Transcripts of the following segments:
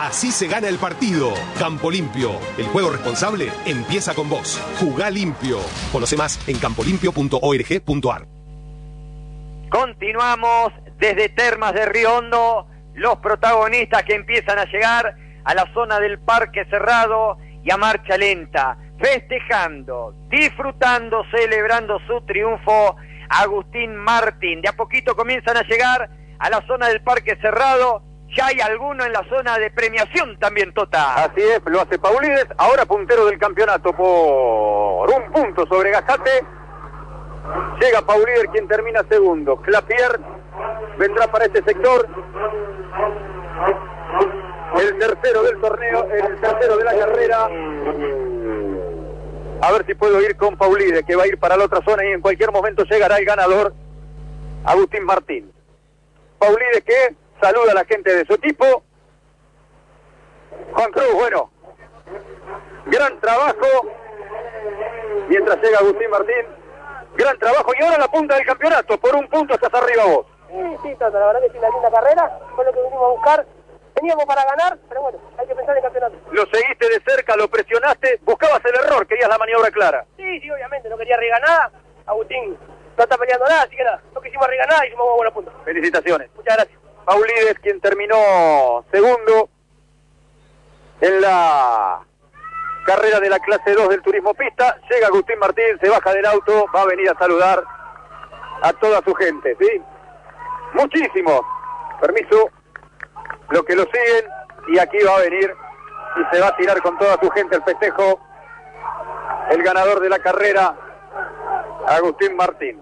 Así se gana el partido. Campo Limpio. El juego responsable empieza con vos. Jugá limpio. Conoce más en campolimpio.org.ar. Continuamos desde Termas de Río Hondo. Los protagonistas que empiezan a llegar a la zona del Parque Cerrado y a marcha lenta, festejando, disfrutando, celebrando su triunfo. Agustín Martín. De a poquito comienzan a llegar a la zona del Parque Cerrado. Ya hay alguno en la zona de premiación también, Tota. Así es, lo hace Paulides, ahora puntero del campeonato por un punto sobre Gajate. Llega Paulides, quien termina segundo. Clapier vendrá para este sector. El tercero del torneo, el tercero de la carrera. A ver si puedo ir con Paulides, que va a ir para la otra zona y en cualquier momento llegará el ganador, Agustín Martín. Paulides que saluda a la gente de su equipo. Juan Cruz, bueno, gran trabajo. Mientras llega Agustín Martín, gran trabajo. Y ahora la punta del campeonato, por un punto estás arriba vos. Sí, Toto, la verdad que sí, una linda carrera, fue lo que vinimos a buscar. Teníamos para ganar, pero bueno, hay que pensar en el campeonato. Lo seguiste de cerca, lo presionaste, buscabas el error, querías la maniobra clara. Sí, obviamente, no quería arriesgar nada. Agustín no está peleando nada, así que nada, no quisimos arriesgar nada y hicimos una buena punta. Felicitaciones. Muchas gracias. Paulides, quien terminó segundo en la carrera de la clase 2 del turismo pista. Llega Agustín Martín, se baja del auto, va a venir a saludar a toda su gente, ¿sí? Muchísimos. Permiso, los que lo siguen, y aquí va a venir y se va a tirar con toda su gente el festejo. El ganador de la carrera, Agustín Martín,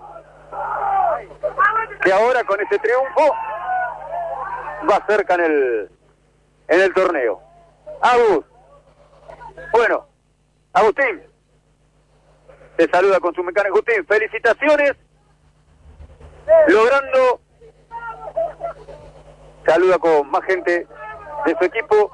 que ahora con este triunfo va cerca en el torneo. Agus, bueno, Agustín, te saluda con su mecánico. Agustín, felicitaciones, logrando, saluda con más gente de su equipo,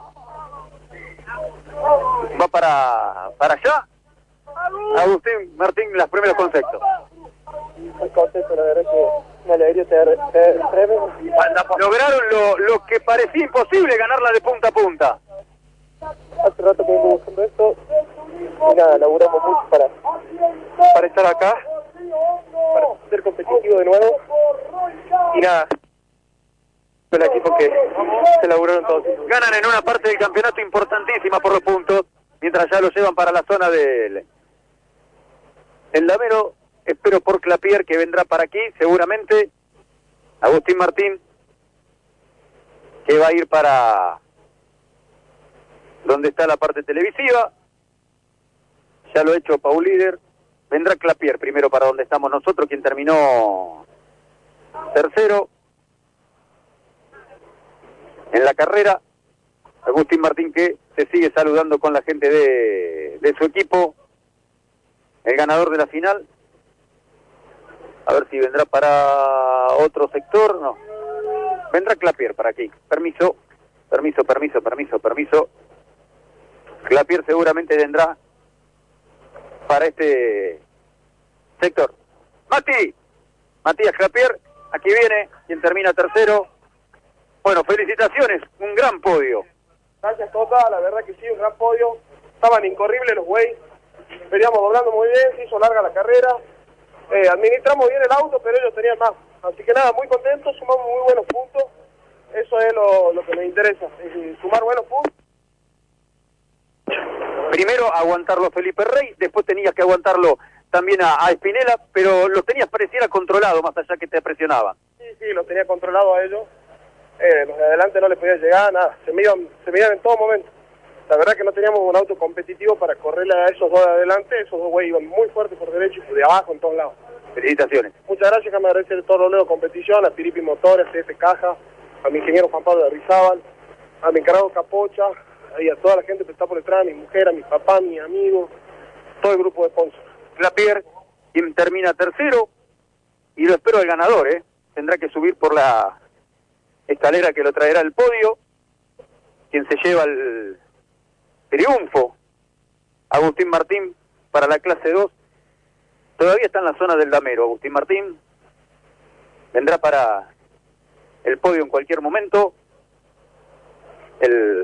va para allá. Agustín Martín, los primeros conceptos. Muy contento, la verdad que me alegría tremendo. Lograron lo que parecía imposible, ganarla de punta a punta. Hace rato que vengo buscando esto y nada, laburamos mucho para estar acá, para ser competitivo de nuevo y nada, el equipo que se laburaron todos. Ganan en una parte del campeonato importantísima por los puntos, mientras ya lo llevan para la zona del el Damero. Espero por Clapier, que vendrá para aquí, seguramente. Agustín Martín, que va a ir para donde está la parte televisiva. Ya lo ha hecho Paulider. Vendrá Clapier primero para donde estamos nosotros, quien terminó tercero en la carrera. Agustín Martín, que se sigue saludando con la gente de su equipo. El ganador de la final. A ver si vendrá para otro sector. No. Vendrá Clapier para aquí. Permiso. Clapier seguramente vendrá para este sector. Matías Clapier, aquí viene, quien termina tercero. Bueno, felicitaciones, un gran podio. Gracias, Tota, la verdad que sí, un gran podio. Estaban incorribles los güeyes. Veníamos doblando muy bien, se hizo larga la carrera. Administramos bien el auto, pero ellos tenían más. Así que nada, muy contentos, sumamos muy buenos puntos. Eso es lo que nos interesa, sumar buenos puntos. Primero aguantarlo a Felipe Rey, después tenías que aguantarlo también a Espinela, pero los tenías pareciera controlado, más allá que te presionaban. Sí, los tenía controlado a ellos. Los de adelante no les podía llegar, nada, se me iban en todo momento. La verdad que no teníamos un auto competitivo para correrle a esos dos de adelante. Esos dos güeyes iban muy fuertes por derecho y por de abajo en todos lados. Felicitaciones. Muchas gracias, que me agradece todo lo de competición, a Piripi Motores, CF Caja, a mi ingeniero Juan Pablo de Rizábal, a mi encargado Capocha, y a toda la gente que está por detrás, a mi mujer, a mi papá, a mi amigo, todo el grupo de sponsors. Clapier, quien termina tercero, y lo espero al ganador, tendrá que subir por la escalera que lo traerá al podio, quien se lleva el triunfo, Agustín Martín, para la clase 2. Todavía está en la zona del Damero, Agustín Martín. Vendrá para el podio en cualquier momento.